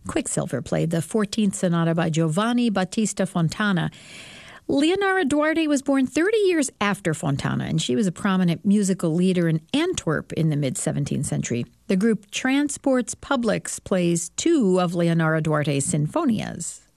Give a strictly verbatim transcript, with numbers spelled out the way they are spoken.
Quicksilver played the fourteenth Sonata by Giovanni Battista Fontana. Leonora Duarte was born thirty years after Fontana, and she was a prominent musical leader in Antwerp in the mid-seventeenth century. The group Transports Publics plays two of Leonora Duarte's sinfonias.